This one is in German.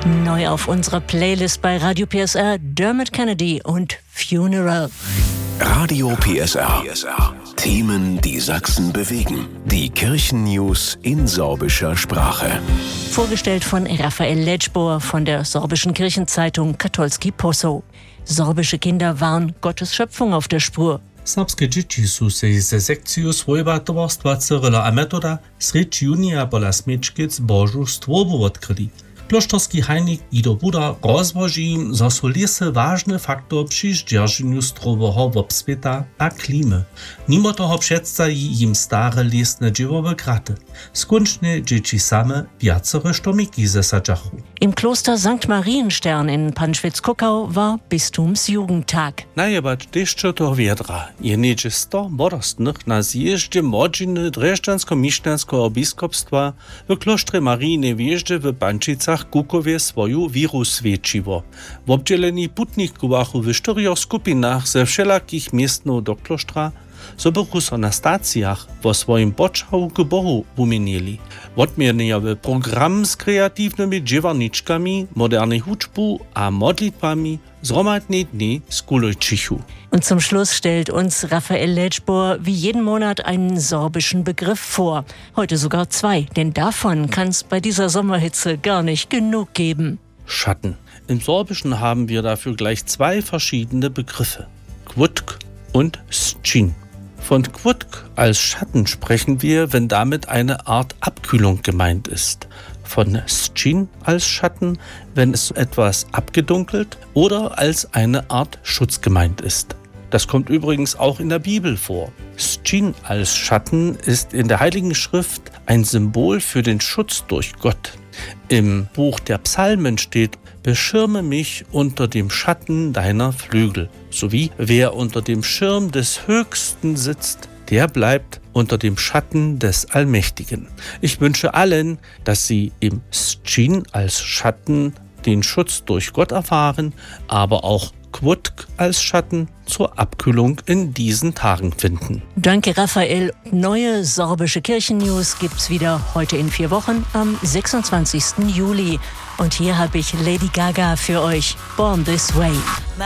Neu auf unserer Playlist bei Radio PSR Dermot Kennedy und Funeral. Radio PSR. Themen, die Sachsen bewegen. Die Kirchennews in sorbischer Sprache. Vorgestellt von Raphael Ledžbor von der sorbischen Kirchenzeitung Katolski Poso. Sorbische Kinder waren Gottes Schöpfung auf der Spur. Serbskie dzieci sú se ze sekciu svojba tovarstva Cyrila a Metoda sreč junija pola smečkic Božu stvorbu odkryli. Kloštorski hajnik Ido Buda rozłoži, zo sú lesy ważny faktor przy zdźerženiu zdrowego obsweta a klimy. Mimo toho przedstawi im stare lesne dziewowe kraty. Skunčne dzieci same viacere štomiki zesadzachu. Im Kloster St. Marienstern in Panschwitz-Kuckau war Bistumsjugendtag. Najebać deszczu to wiedra. Je niedzie 100 młodostnych na zjeździe młodziny Drežďansko-Mišťanského biskupstwa w kloštre Marijnej wjeździe w Pančicach Kukowie swoju wiru świeciło. W obdzieleni putnikowachu w 4 skupinach ze wszelakich miestnów do kloštra zobychu so na stacjach wo swoim poczału k Bohu umienili. Odmierniawy program z kreatywnymi dziewarniczkami, modernej huczbu a modlitwami zromadnej dni z Kulojczychu. Und zum Schluss stellt uns Raphael Ledžbor wie jeden Monat einen sorbischen Begriff vor. Heute sogar 2, denn davon kann es bei dieser Sommerhitze gar nicht genug geben. Schatten. Im Sorbischen haben wir dafür gleich 2 verschiedene Begriffe. Kvutk und Scin. Von Kvutk als Schatten sprechen wir, wenn damit eine Art Abkühlung gemeint ist. Von Scin als Schatten, wenn es etwas abgedunkelt oder als eine Art Schutz gemeint ist. Das kommt übrigens auch in der Bibel vor. Scin als Schatten ist in der Heiligen Schrift ein Symbol für den Schutz durch Gott. Im Buch der Psalmen steht: Beschirme mich unter dem Schatten deiner Flügel, sowie wer unter dem Schirm des Höchsten sitzt, der bleibt unter dem Schatten des Allmächtigen. Ich wünsche allen, dass sie im Scin als Schatten den Schutz durch Gott erfahren, aber auch Kvutk als Schatten zur Abkühlung in diesen Tagen finden. Danke, Raphael. Neue sorbische Kirchennews gibt's wieder heute in 4 Wochen am 26. Juli. Und hier habe ich Lady Gaga für euch. Born This Way.